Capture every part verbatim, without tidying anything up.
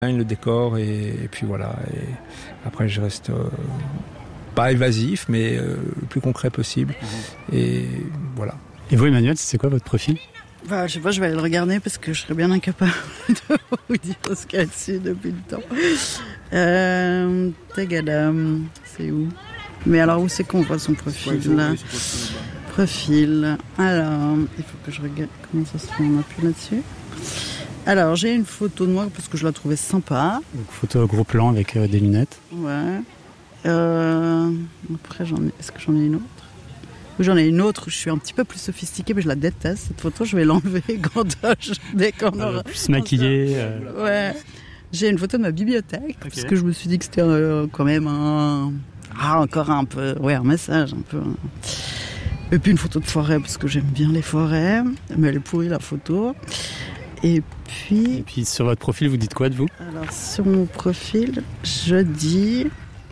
le décor et, et puis voilà. Et après, je reste euh, pas évasif, mais euh, le plus concret possible. Mmh. Et voilà. Et vous, Emmanuel, c'est quoi votre profil ? Bah, je sais pas, je vais aller le regarder parce que je serais bien incapable de vous dire ce qu'il y a dessus depuis le temps. Euh, Tagadam, c'est où ? Mais alors, où c'est qu'on voit son profil, ouais, là ? Profil. Alors, il faut que je regarde comment ça se fait, on appuie là-dessus. Alors, j'ai une photo de moi parce que je la trouvais sympa. Donc, photo gros plan avec euh, des lunettes. Ouais. Euh, après, j'en ai... est-ce que j'en ai une autre ? J'en ai une autre où je suis un petit peu plus sophistiquée, mais je la déteste. Cette photo, je vais l'enlever quand je... dès qu'on aura... Euh, plus maquillée. Euh... Ouais. J'ai une photo de ma bibliothèque, okay. Parce que je me suis dit que c'était euh, quand même un... Ah, encore un peu... Ouais, un message, un peu... Et puis une photo de forêt, parce que j'aime bien les forêts. Mais elle est pourrie, la photo. Et puis... Et puis, sur votre profil, vous dites quoi de vous ? Alors, sur mon profil, je dis...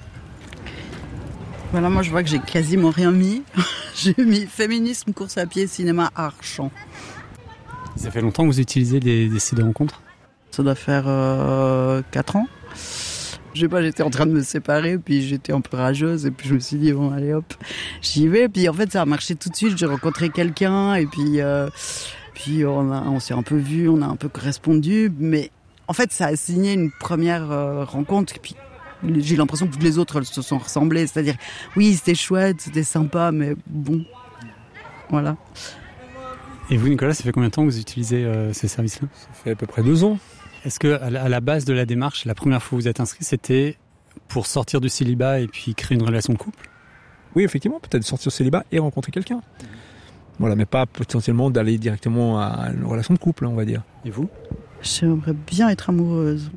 Voilà, moi, je vois que j'ai quasiment rien mis. J'ai mis féminisme, course à pied, cinéma, art, chant. Ça fait longtemps que vous utilisez les, les sites de rencontres ? Ça doit faire euh, quatre ans. Je sais pas, j'étais en train de me séparer, puis j'étais un peu rageuse, et puis je me suis dit, bon, allez hop, j'y vais. Puis en fait, ça a marché tout de suite, j'ai rencontré quelqu'un, et puis, euh, puis on, a, on s'est un peu vus, on a un peu correspondu, mais en fait, ça a signé une première euh, rencontre, et puis j'ai l'impression que toutes les autres, elles se sont ressemblées, c'est-à-dire, oui, c'était chouette, c'était sympa, mais bon, voilà. Et vous, Nicolas, ça fait combien de temps que vous utilisez euh, ces services-là ? Ça fait à peu près deux ans. Est-ce que à la base de la démarche, la première fois où vous êtes inscrit, c'était pour sortir du célibat et puis créer une relation de couple ? Oui, effectivement, peut-être sortir du célibat et rencontrer quelqu'un. Mmh. Voilà, mais pas potentiellement d'aller directement à une relation de couple, on va dire. Et vous ? J'aimerais bien être amoureuse.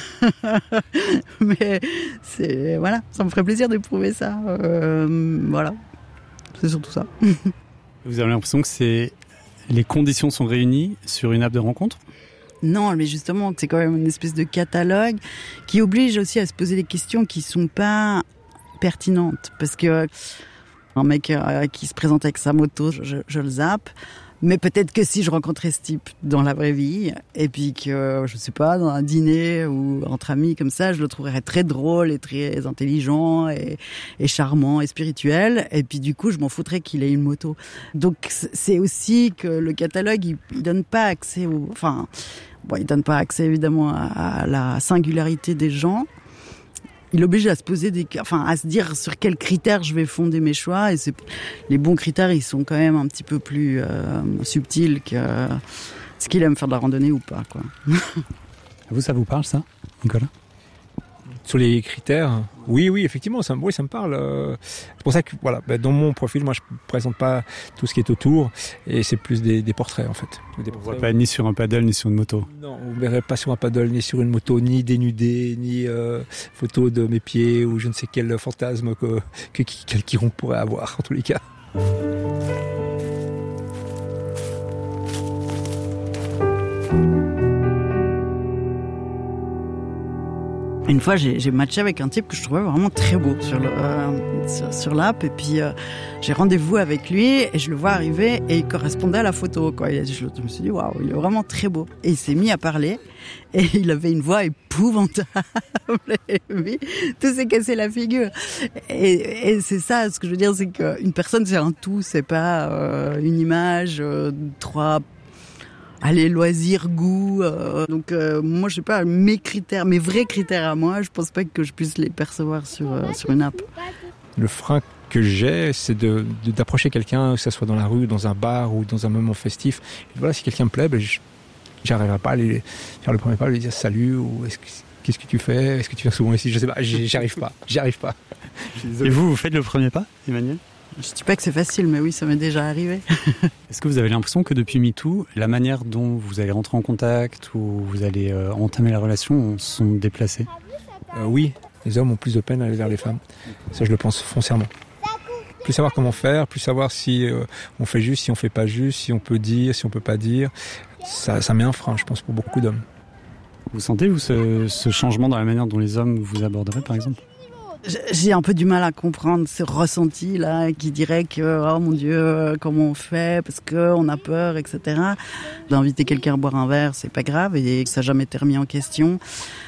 Mais c'est, voilà, ça me ferait plaisir d'éprouver ça. Euh, voilà, c'est surtout ça. Vous avez l'impression que c'est... les conditions sont réunies sur une app de rencontre ? Non, mais justement, c'est quand même une espèce de catalogue qui oblige aussi à se poser des questions qui sont pas pertinentes. Parce que un mec euh, qui se présente avec sa moto, je, je le zappe. Mais peut-être que si je rencontrais ce type dans la vraie vie, et puis que, je sais pas, dans un dîner ou entre amis comme ça, je le trouverais très drôle et très intelligent et, et charmant et spirituel. Et puis du coup, je m'en foutrais qu'il ait une moto. Donc c'est aussi que le catalogue, il, il donne pas accès au... Enfin, bon, il donne pas accès évidemment à, à la singularité des gens. Il oblige à se poser des, enfin, à se dire sur quels critères je vais fonder mes choix. Et c'est, les bons critères, ils sont quand même un petit peu plus euh, subtils que ce qu'il aime faire de la randonnée ou pas, quoi. Vous, ça vous parle, ça, Nicolas ? Sur les critères, oui, oui, effectivement, ça, oui, ça me parle. C'est pour ça que, voilà, dans mon profil, moi, je ne présente pas tout ce qui est autour, et c'est plus des, des portraits, en fait. Des portraits, on ne voit pas ni sur un paddle, ni sur une moto. Non, vous ne verrez pas sur un paddle, ni sur une moto, ni dénudé, ni euh, photo de mes pieds, ou je ne sais quel fantasme que, que, que quelqu'un pourrait avoir, en tous les cas. Une fois, j'ai, j'ai matché avec un type que je trouvais vraiment très beau sur, le, euh, sur, sur l'app. Et puis, euh, j'ai rendez-vous avec lui et je le vois arriver et il correspondait à la photo, quoi. Et je, je me suis dit, waouh, il est vraiment très beau. Et il s'est mis à parler et il avait une voix épouvantable. Et puis, tout s'est cassé la figure. Et, et c'est ça, ce que je veux dire, c'est qu'une personne, c'est un tout. C'est pas euh, une image, euh, trois... Allez, loisirs, goût. Euh, donc, euh, moi, je sais pas, mes critères, mes vrais critères à moi, je pense pas que je puisse les percevoir sur, euh, sur une app. Le frein que j'ai, c'est de, de, d'approcher quelqu'un, que ce soit dans la rue, dans un bar ou dans un moment festif. Et voilà, si quelqu'un me plaît, ben, je, j'arriverai pas à aller faire le premier pas, lui dire salut, ou est-ce que, qu'est-ce que tu fais, est-ce que tu viens souvent ici, je sais pas, j'y arrive pas, j'y arrive pas. Et vous, vous faites le premier pas, Emmanuel ? Je dis pas que c'est facile, mais oui, ça m'est déjà arrivé. Est-ce que vous avez l'impression que depuis MeToo, la manière dont vous allez rentrer en contact ou vous allez euh, entamer la relation sont déplacées ? euh, Oui, les hommes ont plus de peine à aller vers les femmes. Ça, je le pense foncièrement. Plus savoir comment faire, plus savoir si euh, on fait juste, si on fait pas juste, si on peut dire, si on peut pas dire. Ça, ça met un frein, je pense, pour beaucoup d'hommes. Vous sentez, vous, ce, ce changement dans la manière dont les hommes vous aborderaient, par exemple ? J'ai un peu du mal à comprendre ce ressenti-là qui dirait que, oh mon Dieu, comment on fait, parce qu'on a peur, et cetera. D'inviter quelqu'un à boire un verre, c'est pas grave, et ça n'a jamais été remis en question.